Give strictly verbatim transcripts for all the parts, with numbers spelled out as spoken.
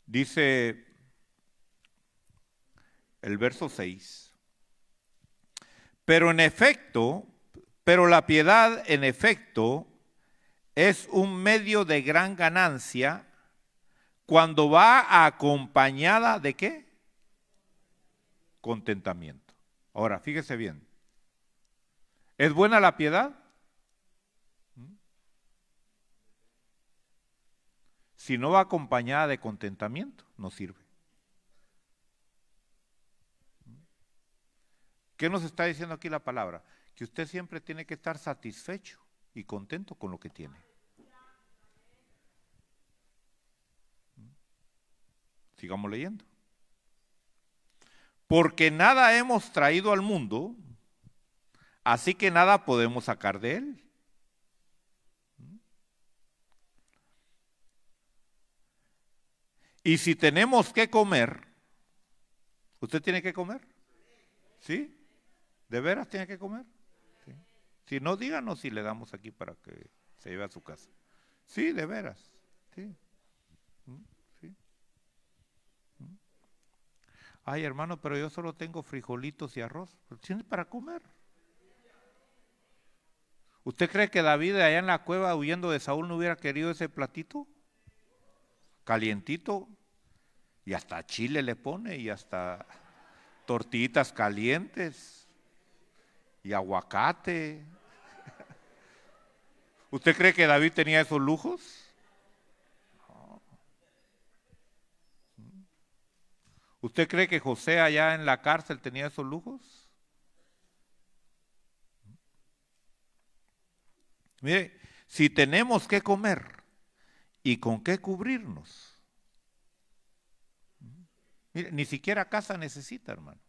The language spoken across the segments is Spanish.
Dice el verso seis, pero en efecto, pero la piedad en efecto es un medio de gran ganancia cuando va acompañada de ¿qué? Contentamiento. Ahora, fíjese bien. ¿Es buena la piedad? Si no va acompañada de contentamiento, no sirve. ¿Qué nos está diciendo aquí la palabra? Que usted siempre tiene que estar satisfecho y contento con lo que tiene. Sigamos leyendo. Porque nada hemos traído al mundo, así que nada podemos sacar de él. Y si tenemos que comer, ¿usted tiene que comer? ¿Sí? ¿De veras tiene que comer? ¿Sí? Si no, díganos si le damos aquí para que se lleve a su casa. Sí, de veras. Sí. ¿Sí? Ay, hermano, pero yo solo tengo frijolitos y arroz. ¿Tienes para comer? ¿Usted cree que David allá en la cueva huyendo de Saúl no hubiera querido ese platito? Calientito. Y hasta chile le pone y hasta tortillitas calientes y aguacate. ¿Usted cree que David tenía esos lujos? No. ¿Usted cree que José allá en la cárcel tenía esos lujos? Mire, si tenemos que comer y con qué cubrirnos, mire, ni siquiera casa necesita, hermano.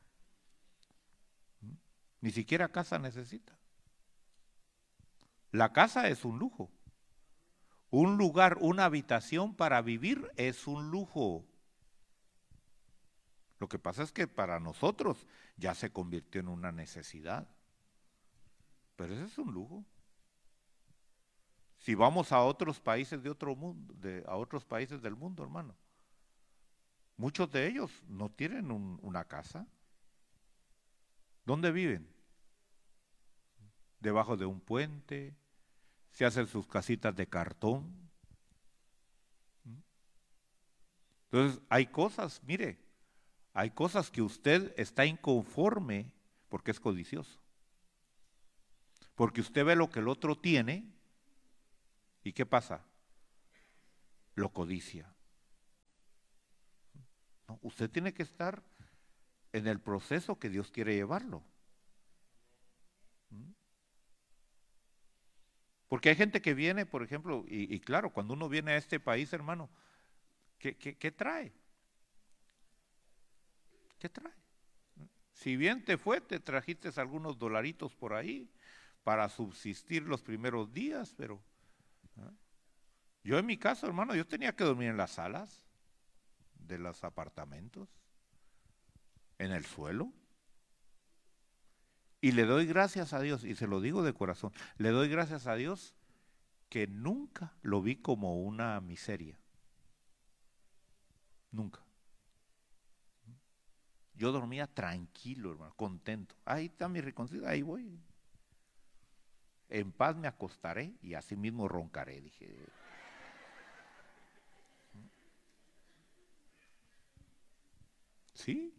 Ni siquiera casa necesita. La casa es un lujo. Un lugar, una habitación para vivir es un lujo. Lo que pasa es que para nosotros ya se convirtió en una necesidad. Pero ese es un lujo. Si vamos a otros países de otro mundo, de, a otros países del mundo, hermano, muchos de ellos no tienen un, una casa. ¿Dónde viven? Debajo de un puente, se hacen sus casitas de cartón. Entonces, hay cosas, mire, hay cosas que usted está inconforme porque es codicioso. Porque usted ve lo que el otro tiene y ¿qué pasa? Lo codicia. No, usted tiene que estar en el proceso que Dios quiere llevarlo. Porque hay gente que viene, por ejemplo, y, y claro, cuando uno viene a este país, hermano, ¿qué, qué, qué trae? ¿Qué trae? Si bien te fue, te trajiste algunos dolaritos por ahí para subsistir los primeros días, pero ¿eh? Yo en mi caso, hermano, yo tenía que dormir en las salas de los apartamentos, en el suelo. Y le doy gracias a Dios, y se lo digo de corazón, le doy gracias a Dios que nunca lo vi como una miseria. Nunca. Yo dormía tranquilo, hermano, contento. Ahí está mi reconcilio, ahí voy. En paz me acostaré y así mismo roncaré, dije. Sí.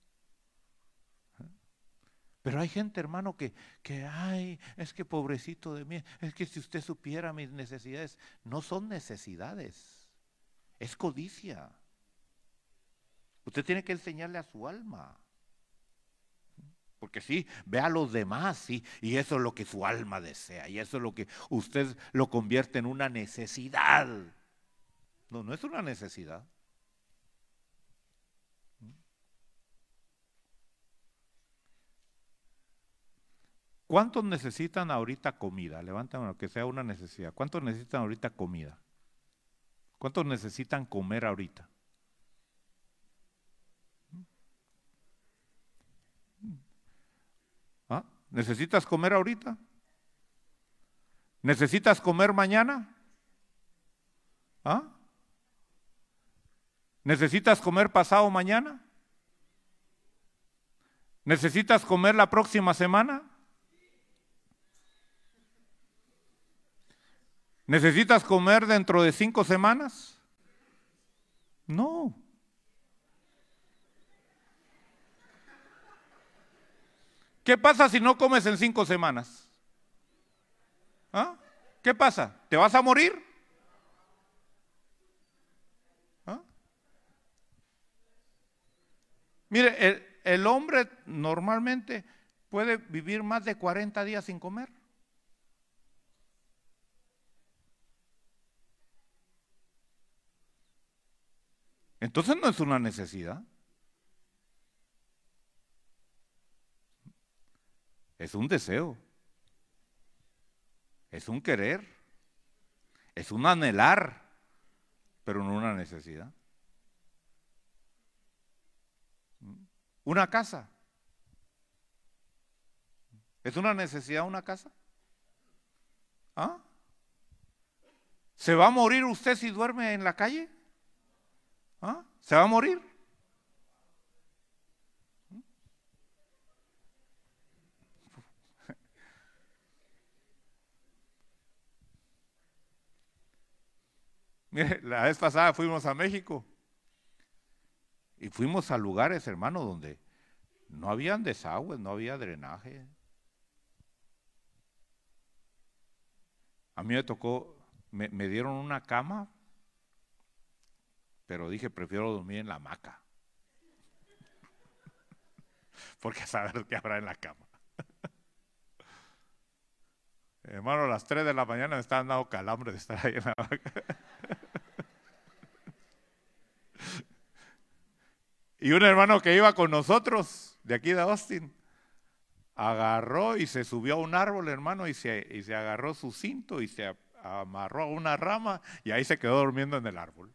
Pero hay gente, hermano, que, que, ay, es que pobrecito de mí, es que si usted supiera mis necesidades, no son necesidades, es codicia. Usted tiene que enseñarle a su alma. Porque sí, ve a los demás, sí, y eso es lo que su alma desea, y eso es lo que usted lo convierte en una necesidad. No, no es una necesidad. ¿Cuántos necesitan ahorita comida? Levanten lo que sea una necesidad. ¿Cuántos necesitan ahorita comida? ¿Cuántos necesitan comer ahorita? ¿Ah? ¿Necesitas comer ahorita? ¿Necesitas comer mañana? ¿Ah? ¿Necesitas comer pasado mañana? ¿Necesitas comer la próxima semana? ¿Necesitas comer dentro de cinco semanas? No. ¿Qué pasa si no comes en cinco semanas? ¿Ah? ¿Qué pasa? ¿Te vas a morir? ¿Ah? Mire, el, el hombre normalmente puede vivir más de cuarenta días sin comer. Entonces no es una necesidad. Es un deseo. Es un querer. Es un anhelar, pero no una necesidad. Una casa. ¿Es una necesidad una casa? ¿Ah? ¿Se va a morir usted si duerme en la calle? ¿Ah? ¿Se va a morir? Mire, la vez pasada fuimos a México y fuimos a lugares, hermano, donde no habían desagües, no había drenaje. A mí me tocó, me, me dieron una cama, pero dije, prefiero dormir en la hamaca, porque a saber qué habrá en la cama. Hermano, a las tres de la mañana me estaban dando calambre de estar ahí en la hamaca. Y un hermano que iba con nosotros, de aquí de Austin, agarró y se subió a un árbol, hermano, y se, y se agarró su cinto y se amarró a una rama y ahí se quedó durmiendo en el árbol.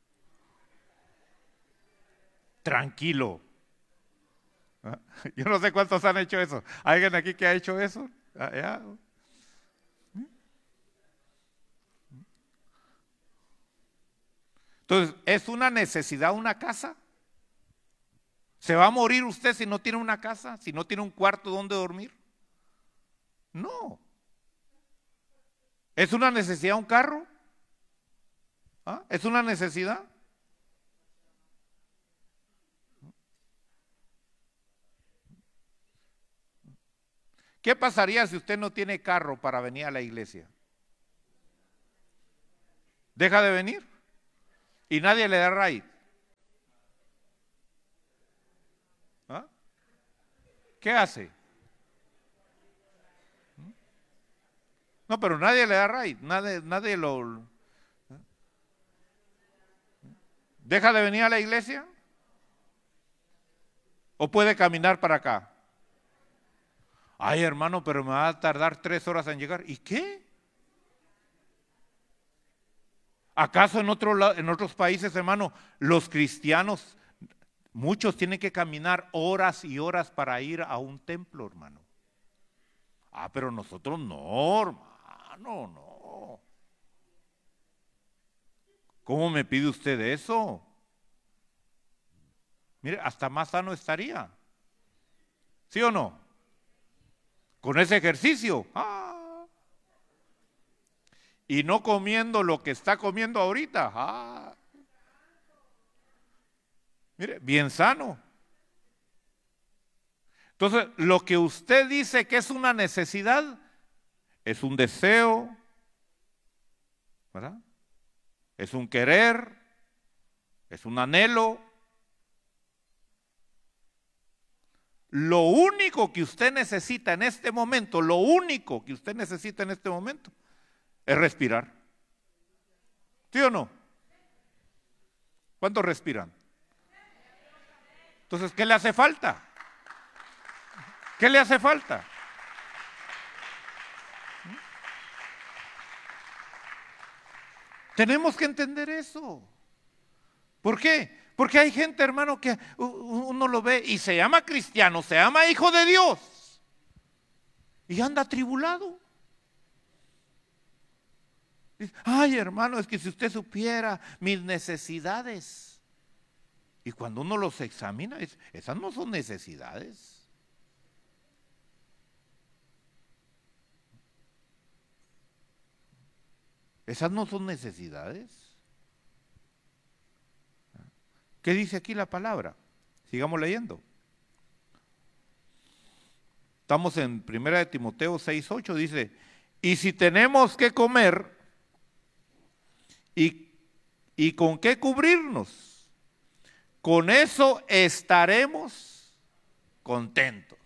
Tranquilo. Yo no sé cuántos han hecho eso. ¿Alguien aquí que ha hecho eso? ¿Ya? Entonces, ¿es una necesidad una casa? ¿Se va a morir usted si no tiene una casa? ¿Si no tiene un cuarto donde dormir? No. ¿Es una necesidad un carro? ¿Ah? ¿Es una necesidad? ¿Qué pasaría si usted no tiene carro para venir a la iglesia? ¿Deja de venir? ¿Y nadie le da ride? ¿Ah? ¿Qué hace? No, pero nadie le da ride, nadie, nadie lo... ¿Deja de venir a la iglesia? ¿O puede caminar para acá? Ay, hermano, pero me va a tardar tres horas en llegar. ¿Y qué? ¿Acaso en, otro, en otros países, hermano, los cristianos, muchos tienen que caminar horas y horas para ir a un templo, hermano? Ah, pero nosotros no, hermano, no. ¿Cómo me pide usted eso? Mire, hasta más sano estaría. ¿Sí o no? Con ese ejercicio. Ah. Y no comiendo lo que está comiendo ahorita. Ah. Mire, bien sano. Entonces, lo que usted dice que es una necesidad, es un deseo, ¿verdad? Es un querer, es un anhelo. Lo único que usted necesita en este momento, lo único que usted necesita en este momento, es respirar. ¿Sí o no? ¿Cuántos respiran? Entonces, ¿qué le hace falta? ¿Qué le hace falta? Tenemos que entender eso. ¿Por qué? Porque hay gente, hermano, que uno lo ve y se llama cristiano, se llama hijo de Dios y anda atribulado. Ay, hermano, es que si usted supiera mis necesidades. Y cuando uno los examina, es, esas no son necesidades. Esas no son necesidades. ¿Qué dice aquí la palabra? Sigamos leyendo. Estamos en primera de Timoteo seis, ocho, dice, y si tenemos que comer y, y con qué cubrirnos, con eso estaremos contentos.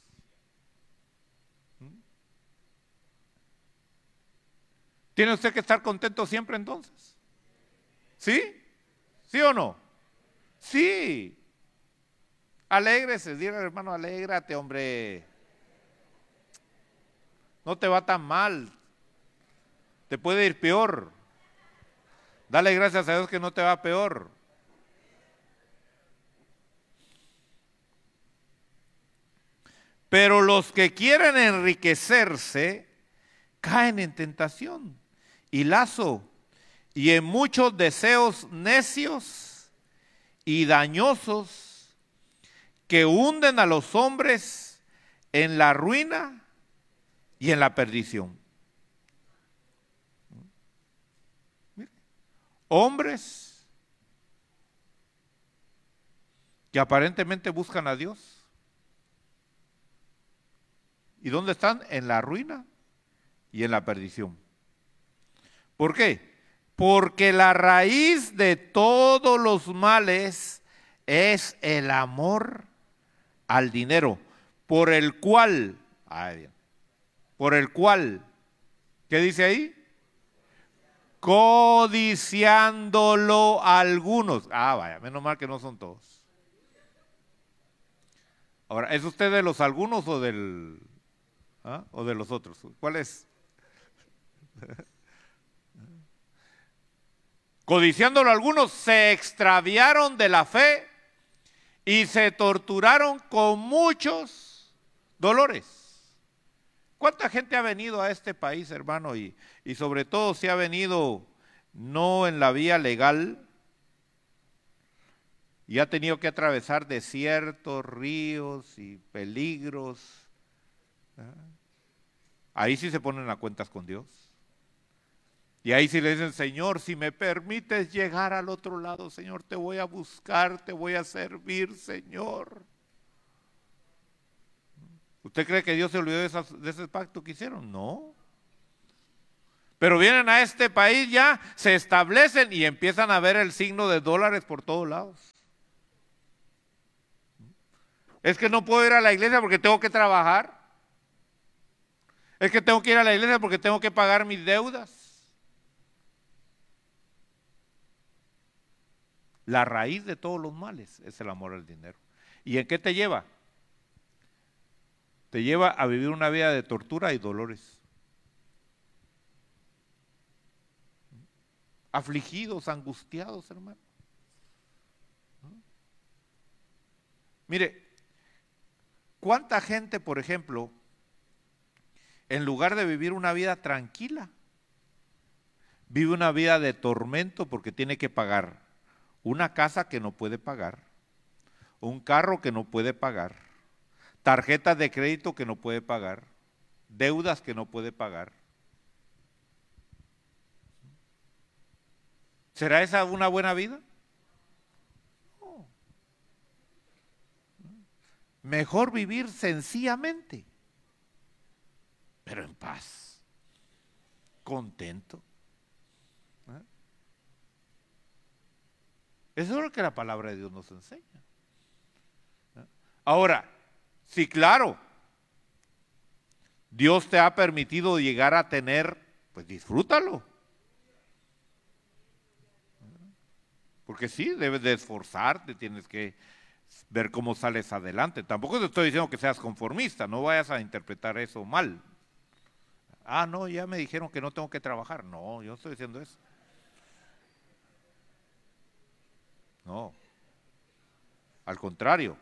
¿Tiene usted que estar contento siempre entonces? ¿Sí? ¿Sí o no? Sí. Alégrese, diga hermano, alégrate, hombre. No te va tan mal. Te puede ir peor. Dale gracias a Dios que no te va peor. Pero los que quieren enriquecerse caen en tentación y lazo y en muchos deseos necios y dañosos que hunden a los hombres en la ruina y en la perdición. Hombres que aparentemente buscan a Dios. ¿Y dónde están? En la ruina y en la perdición. ¿Por qué? Porque la raíz de todos los males es el amor al dinero, por el cual, ay Dios, por el cual, ¿qué dice ahí? Codiciándolo algunos. Ah, vaya, menos mal que no son todos. Ahora, ¿es usted de los algunos o del, ¿ah? o de los otros? ¿Cuál es? Codiciándolo algunos, se extraviaron de la fe y se torturaron con muchos dolores. ¿Cuánta gente ha venido a este país, hermano? Y, y sobre todo si ha venido no en la vía legal y ha tenido que atravesar desiertos, ríos y peligros. ¿Ah? Ahí sí se ponen a cuentas con Dios. Y ahí sí le dicen, Señor, si me permites llegar al otro lado, Señor, te voy a buscar, te voy a servir, Señor. ¿Usted cree que Dios se olvidó de, esas, de ese pacto que hicieron? No. Pero vienen a este país ya, se establecen y empiezan a ver el signo de dólares por todos lados. Es que no puedo ir a la iglesia porque tengo que trabajar. Es que tengo que ir a la iglesia porque tengo que pagar mis deudas. La raíz de todos los males es el amor al dinero. ¿Y en qué te lleva? Te lleva a vivir una vida de tortura y dolores. Afligidos, angustiados, hermano. Mire, ¿cuánta gente, por ejemplo, en lugar de vivir una vida tranquila, vive una vida de tormento porque tiene que pagar una casa que no puede pagar, un carro que no puede pagar, tarjetas de crédito que no puede pagar, deudas que no puede pagar? ¿Será esa una buena vida? No. Mejor vivir sencillamente, pero en paz, contento. ¿Eh? Eso es lo que la palabra de Dios nos enseña. ¿Eh? Ahora, sí, claro, Dios te ha permitido llegar a tener, pues disfrútalo. Porque sí, debes de esforzarte, tienes que ver cómo sales adelante. Tampoco te estoy diciendo que seas conformista, no vayas a interpretar eso mal. Ah, no, ya me dijeron que no tengo que trabajar. No, yo no estoy diciendo eso. No, al contrario.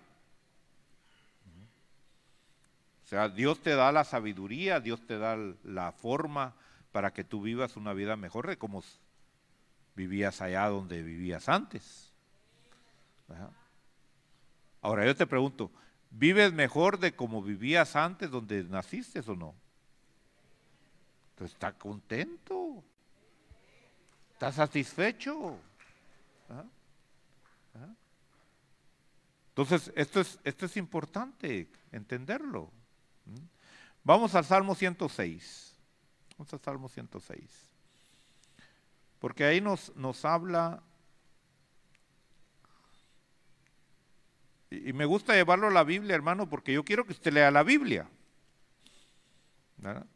O sea, Dios te da la sabiduría, Dios te da la forma para que tú vivas una vida mejor de como vivías allá donde vivías antes. Ajá. Ahora yo te pregunto, ¿vives mejor de como vivías antes donde naciste o no? Entonces, ¿está contento? ¿Está satisfecho? Ajá, ajá. Entonces, esto es, esto es importante entenderlo. ¿Mm? Vamos al Salmo ciento seis. Vamos al Salmo ciento seis. Porque ahí nos, nos habla, y, y me gusta llevarlo a la Biblia, hermano, porque yo quiero que usted lea la Biblia. ¿Verdad?